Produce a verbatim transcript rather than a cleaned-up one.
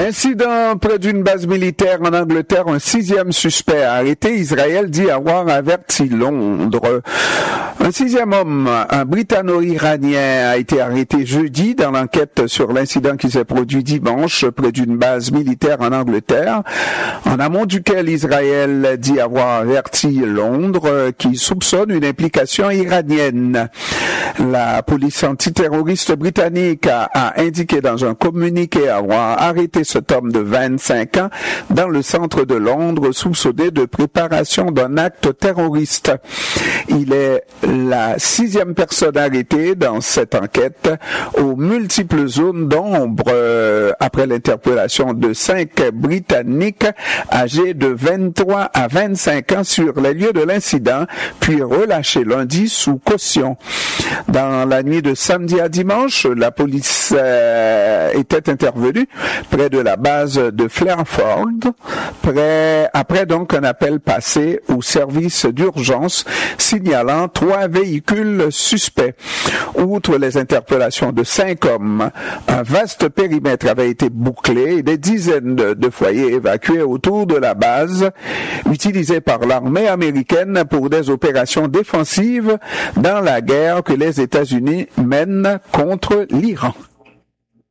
Incident près d'une base militaire en Angleterre, un sixième suspect arrêté. Israël dit avoir averti Londres. Un sixième homme, un britanno-iranien, a été arrêté jeudi dans l'enquête sur l'incident qui s'est produit dimanche près d'une base militaire en Angleterre, en amont duquel Israël dit avoir averti Londres, qui soupçonne une implication iranienne. La police antiterroriste britannique a, a indiqué dans un communiqué avoir arrêté cet homme de vingt-cinq ans dans le centre de Londres soupçonné de préparation d'un acte terroriste. Il est la sixième personne arrêtée dans cette enquête aux multiples zones d'ombre euh, après l'interpellation de cinq Britanniques âgés de vingt-trois à vingt-cinq ans sur les lieux de l'incident, puis relâchés lundi sous caution. Dans la nuit de samedi à dimanche, la police euh, était intervenue près de la base de Fairford, près, après donc un appel passé au service d'urgence signalant trois véhicules suspects. Outre les interpellations de cinq hommes, un vaste périmètre avait été bouclé et des dizaines de, de foyers évacués autour de la base, utilisée par l'armée américaine pour des opérations défensives dans la guerre que les États-Unis mènent contre l'Iran.